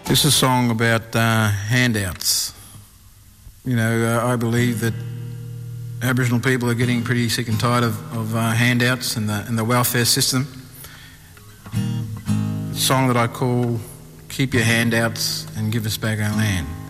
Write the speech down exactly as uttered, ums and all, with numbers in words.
This is a song about uh, handouts. You know, uh, I believe that Aboriginal people are getting pretty sick and tired of, of uh, handouts and the, and the welfare system. A song that I call Keep Your Handouts and Give Us Back Our Land.